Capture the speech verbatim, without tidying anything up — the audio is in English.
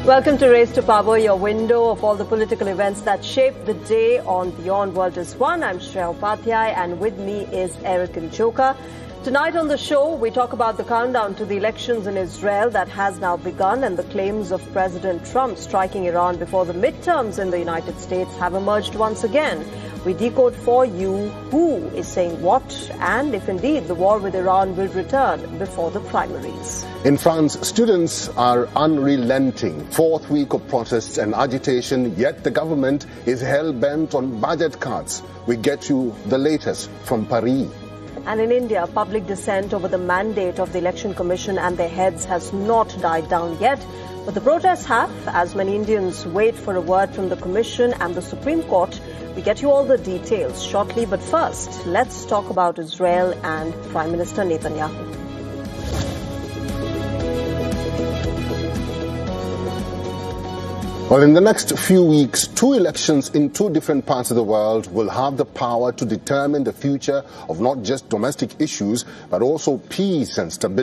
Welcome to Race to Power, your window of all the political events that shape the day on Beyond World is One. I'm Shreya Upadhyay, and with me is Eric Njoka. Tonight on the show, we talk about the countdown to the elections in Israel that has now begun and the claims of President Trump striking Iran before the midterms in the United States have emerged once again. We decode for you who is saying what and if indeed the war with Iran will return before the primaries. In France, students are unrelenting. Fourth week of protests and agitation, yet the government is hell-bent on budget cuts. We get you the latest from Paris. And in India, public dissent over the mandate of the Election Commission and their heads has not died down yet. But the protests have, as many Indians wait for a word from the Commission and the Supreme Court. We get you all the details shortly, but first, let's talk about Israel and Prime Minister Netanyahu. Well, in the next few weeks, two elections in two different parts of the world will have the power to determine the future of not just domestic issues, but also peace and stability.